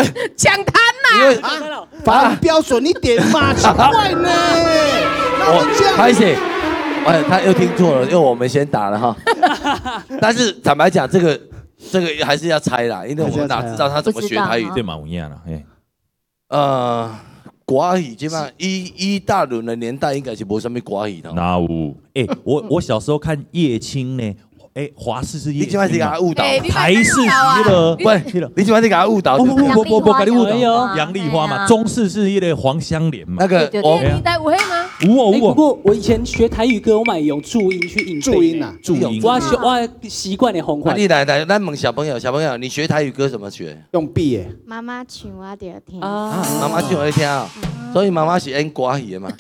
抢滩呐！ 法律标准一点嘛，奇怪呢。 拍谢，他又听错了，因为我们先打了哈。但是坦白讲，这个还是要猜啦，因为我们哪知道他怎么学台语？ 对嘛，有影啦， 国语基本上一大轮的年代应该是没什么国语的。 哪有？我小时候看叶青呢。华视是叶青， 你今晚是给他误导， 台视是那个，不是， 你今晚是给他误导， 不，给你误导，杨丽花嘛，中视是那个黄香莲嘛， 那个你带五黑吗？ 有。 不过我以前学台语歌，我买用注音去应注音啊， 注音， 我习惯的红话。 你来，咱问小朋友，你学台语歌怎么学？ 用笔耶。 妈妈唱我就听。 妈妈唱我听啊，所以妈妈是演国语的嘛。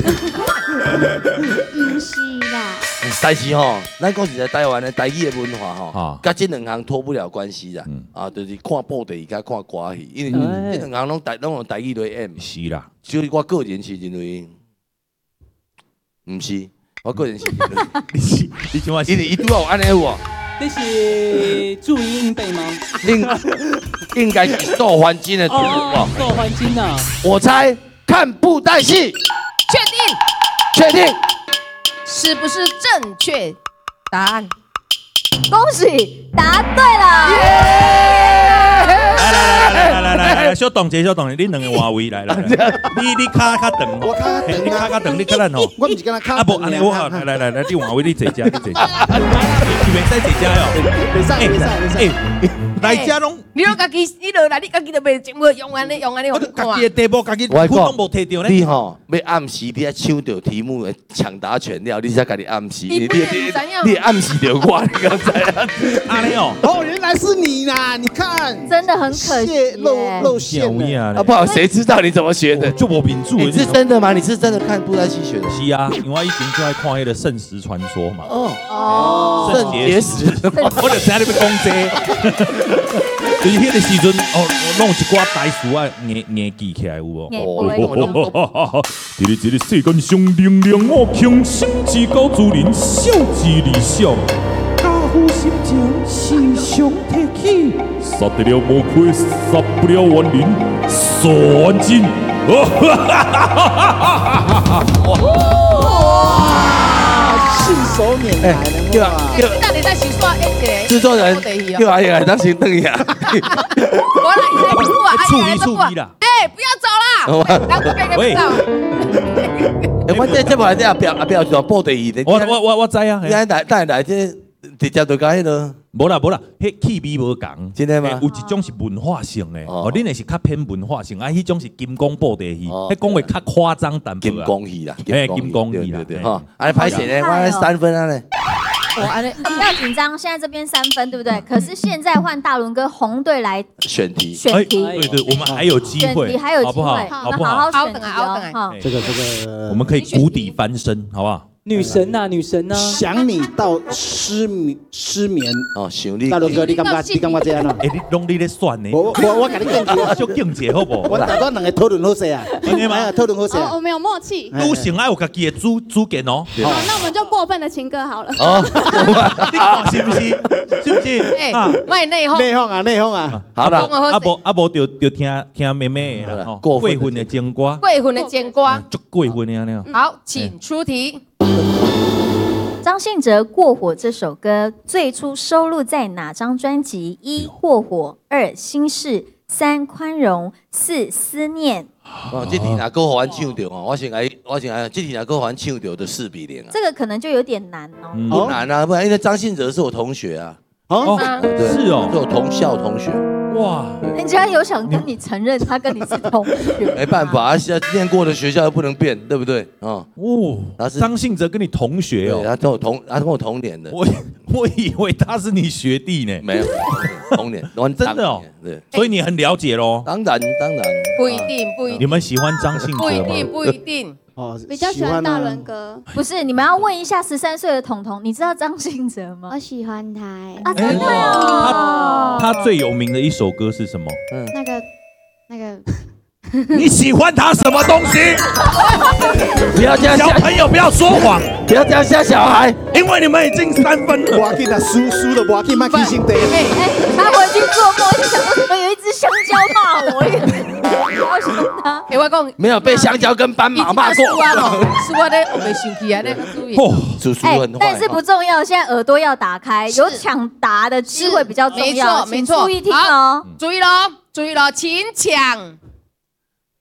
不是啦。 但是吼，咱讲实在台湾的台语的文化吼，甲这两行脱不了关系啦。就是看布袋甲看歌戏，因为这两行拢用台语来演。 是啦， 所以我个人是认为，唔是，我个人是认为， 你今晚因为伊拄好有安尼有。 那是注音硬背吗？ 应该是受环境的题目。 受环境啊！ 我猜看布袋戏，确定。 是不是正确答案？ 恭喜答对了！ 来，小动一下，你两个换位来，你卡长， 我卡长， 你卡咱吼。 我不是跟他卡。 不，安尼我来，你换位，你坐遮，你袂使坐遮哦。大家拢， 你落家己，你落来，你家己都袂用安尼我家己的题目，家己我拢无摕到呢。 你吼要暗示，你要抢到题目的抢答权了，你才家己暗示。你暗示到我，你刚才安尼哦。 原来是你啦！你看， 真的很可惜， 露馅了。 不好，谁知道你怎么学的？ 就无民主。 你是真的吗？你是真的看布袋戏学的？ 是啊，因为我以前就爱看迄个《圣石传说》嘛。 圣结石， 我就知你要讲这。就是迄个时阵，弄一寡台词啊，硬记起来有无？一个世间上能量我强，心之高自然，小之理想。家父心情时常提起，杀得了魔鬼，杀不了亡灵，算尽。 信手拈来的那你在洗刷制作人又来也当行邓呀。 我来， 处理啦。 不要走啦！喂， 我这部还是表做布袋戏的。 我知啊。 带来这直接就讲迄个。 无啦，迄气味无共， 真的吗？ 有一种是文化性的，恁的是较偏文化性，迄种是金光布袋戏，迄讲话较夸张淡薄。 金光戏啦， 金光戏啦， 对哈。安尼拍摄呢，我3分安尼。 不要紧张，现在这边3分，对不对？可是现在换大伦跟红队来选题， 对，我们还有机会， 好不好？ 好不好？好等啊！ 这个， 我们可以谷底翻身，好不好？ 女神呐， 想你到失眠哦，想你。 大伦哥，你感觉这样啊？ 你拢你咧算呢？ 我跟你讲， 就境界好不？ 我打算两个讨论好势啊， 真的吗？ 讨论好势。 我们有默契。 女性爱有家己的主见哦。 好，那我们就过分的情歌好了。 你看是不是？是不是？ 卖内讧啊！ 好了， 阿无就听妹妹的啦，过分的情歌， 就过分的那样。 好，请出题。 张信哲《过火》这首歌最初收录在哪张专辑？1. 霍火，2. 心事，3. 宽容，4. 思念。 这题若够还唱着哦，我先来，这题若够还唱着的4比0啊。 这个可能就有点难哦。 不难啊，不然因为张信哲是我同学啊。 是哦， 是我同校同学。 哇， 人家有想跟你承认他跟你是同学， 没办法，现在念过的学校又不能变，对不对？ 张信哲跟你同学哦， 他跟我同年的。 我以为他是你学弟呢， 没有，同年， 真的哦， 对， 所以你很了解咯。 当然， 不一定。 你们喜欢张信哲吗？ 不一定。 比较喜欢大伦哥。 不是，你们要问一下13岁的彤彤，你知道张信哲吗？ 我喜欢他啊，真的哦。 他最有名的一首歌是什么？ 那个。 你喜欢他什么东西？ 不要这样， 小朋友不要说谎， 不要这样吓小孩， 因为你们已经3分了。 我给他输了，我给他开心的。 他回去做梦，就想为什么有一只香蕉骂我？ 哎，我讲没有被香蕉跟斑马骂过。 是我的，我没生气啊，那个注意。 叔叔很坏。 但是不重要，现在耳朵要打开，有抢答的机会比较重要， 没错， 注意听哦。 注意喽，请抢。